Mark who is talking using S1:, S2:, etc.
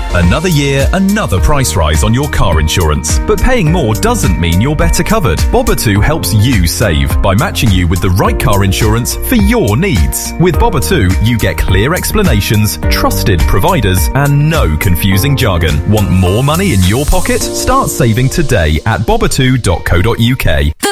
S1: Another year, another price rise on your car insurance. But paying more doesn't mean you're better covered. Boba2 helps you save by matching you with the right car insurance for your needs. With Boba2, you get clear explanations, trusted providers, and no confusing jargon. Want more money in your pocket? Start saving today at boba2.co.uk.